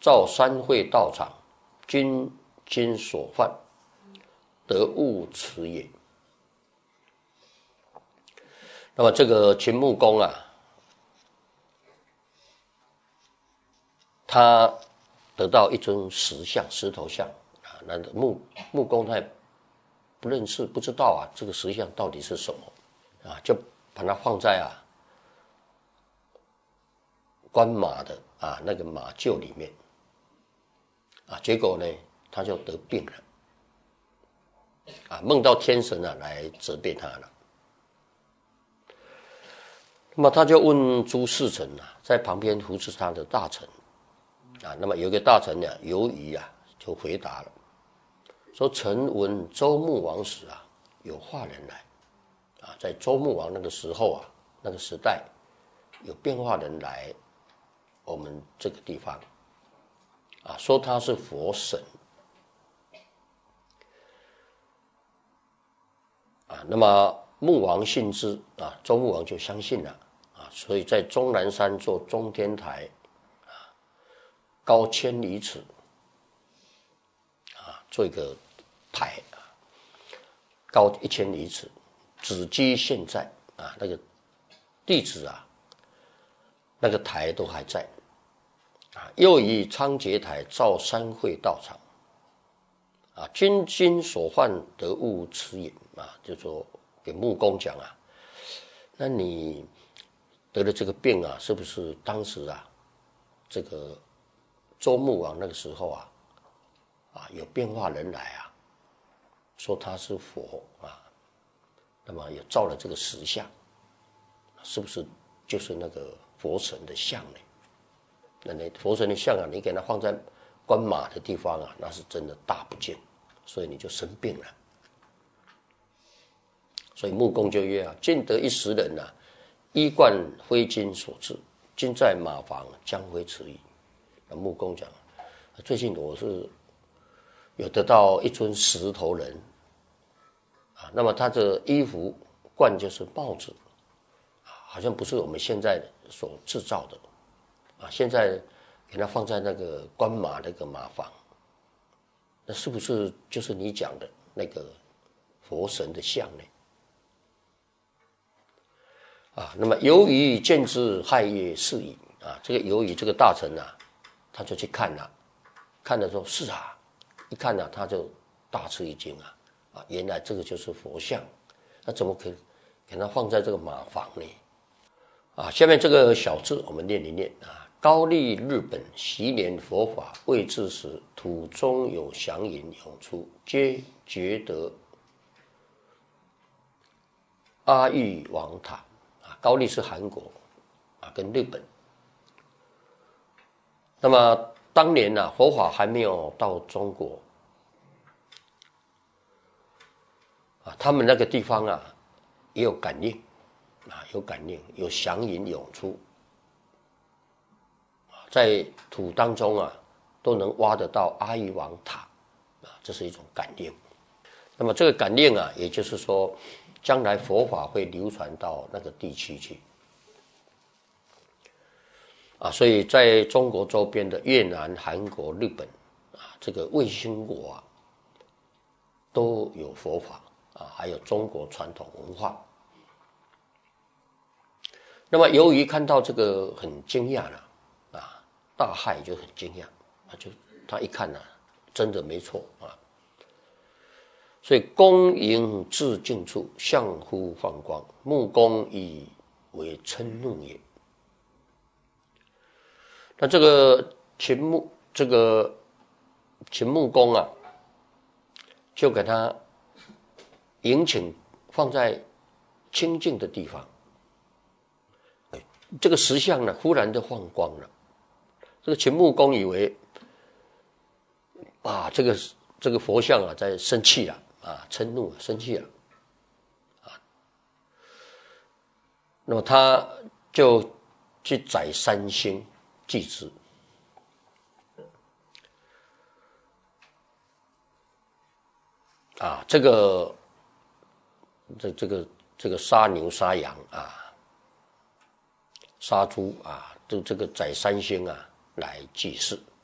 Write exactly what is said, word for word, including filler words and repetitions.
造三会道场，君今所犯，得物此也。那么这个秦穆公啊，他得到一尊石像，石头像啊，那穆穆公他也不认识，不知道啊，这个石像到底是什么啊，就把它放在啊关马的啊那个马厩里面啊，结果呢，他就得病了啊，梦到天神啊来责备他了。那么他就问诸侍臣啊，在旁边扶持他的大臣啊，那么有一个大臣呢，由于啊就回答了，说臣闻周穆王时啊，有化人来啊，在周穆王那个时候啊，那个时代有变化人来我们这个地方啊，说他是佛神啊，那么穆王信之啊，周穆王就相信了啊，所以在终南山做中天台啊，高千里尺啊，做一个台啊，高一千里尺，址基现在啊，那个地址啊，那个台都还在啊，又以昌节台造三会道场啊，君今所患得物此也啊，就说给穆公讲啊，那你得了这个病啊，是不是当时啊，这个周穆王那个时候啊，啊有变化人来啊，说他是佛啊，那么也造了这个石像，是不是就是那个佛神的像呢？那你佛神的像啊，你给它放在关马的地方啊，那是真的大不敬，所以你就生病了。所以穆公就曰啊，见得一时人啊，衣冠非今所制，今在马房，将非此矣。那穆公讲，最近我是有得到一尊石头人啊，那么他的衣服冠就是帽子，好像不是我们现在所制造的啊，现在给它放在那个关马那个马房，那是不是就是你讲的那个佛神的像呢？啊，那么由于见之害业是矣啊，这个由于这个大臣啊，他就去看了，看了说是啊，一看呢、啊、他就大吃一惊啊，啊，原来这个就是佛像，那怎么可以给它放在这个马房呢？啊，下面这个小字我们念一念啊，高丽日本习年佛法未至时，土中有祥云涌出，皆觉得阿育王塔。高丽是韩国啊，跟日本。那么当年呢、啊，佛法还没有到中国啊，他们那个地方啊也有感应啊，有感应，有祥云涌出，在土当中啊都能挖得到阿育王塔啊，这是一种感应。那么这个感应啊，也就是说，将来佛法会流传到那个地区去啊，所以在中国周边的越南、韩国、日本啊，这个卫星国啊，都有佛法啊，还有中国传统文化。那么由于看到这个很惊讶了啊，大害就很惊讶啊，就他一看呢、啊，真的没错啊。所以公迎至近处，相乎放光，穆公以为嗔怒也。那这个秦穆这个秦穆公啊，就给他迎请放在清净的地方。这个石像呢，忽然就放光了。这个秦穆公以为啊，这个这个佛像啊在生气了。啊，嗔怒生气了，啊，那么他就去宰三星祭之，啊，这个这这个这个杀牛杀羊啊，杀猪啊，就这个宰三星啊来祭祀。